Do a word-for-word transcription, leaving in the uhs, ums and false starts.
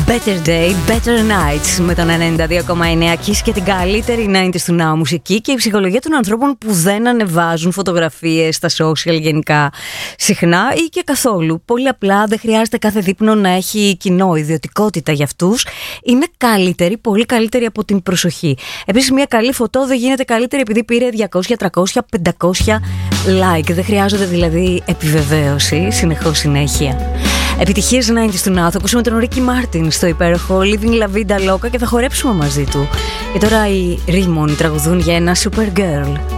Better Day, Better Nights με τον ενενήντα δύο κόμμα εννέα Kiss και την καλύτερη ενενήντα του Now μουσική και η ψυχολογία των ανθρώπων που δεν ανεβάζουν φωτογραφίες στα social γενικά συχνά ή και καθόλου. Πολύ απλά δεν χρειάζεται κάθε δείπνο να έχει κοινό, ιδιωτικότητα για αυτούς. Είναι καλύτερη, πολύ καλύτερη από την προσοχή. Επίσης, μια καλή φωτό δεν γίνεται καλύτερη επειδή πήρε διακόσια, τριακόσια, πεντακόσια like. Δεν χρειάζονται δηλαδή επιβεβαίωση, συνεχώς συνέχεια. Επιτυχίες ενενήντα του Now. Θα ακούσουμε τον Ρίκι Μάρτιν στο υπέροχο Living La Vida Loca και θα χορέψουμε μαζί του. Και τώρα οι Ρίμον τραγουδούν για ένα Supergirl.